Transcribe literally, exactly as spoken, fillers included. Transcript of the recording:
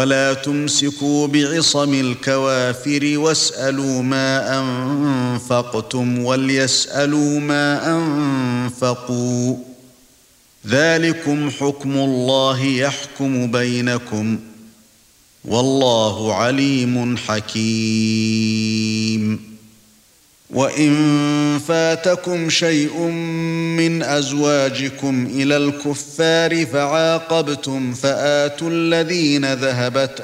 ولا تمسكوا بعصم الكوافر واسألوا ما أنفقتم وليسألوا ما أنفقوا ذلكم حكم الله يحكم بينكم والله عليم حكيم. وإن فاتكم شيء من أزواجكم إلى الكفار فعاقبتم فآتوا الذين ذهبت